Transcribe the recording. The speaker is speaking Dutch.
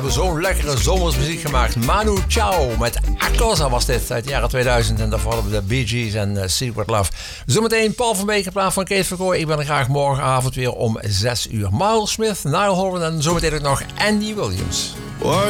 hebben zo'n lekkere zomersmuziek gemaakt. Manu Chao met Acosa was dit uit de jaren 2000. En daarvoor hadden we de Bee Gees en Secret Love. Zometeen Paul van Beek in plaats van Kees Verkooy. Ik ben er graag morgenavond weer om 6 uur. Miles Smith, Niall Horan en zometeen ook nog Andy Williams. Why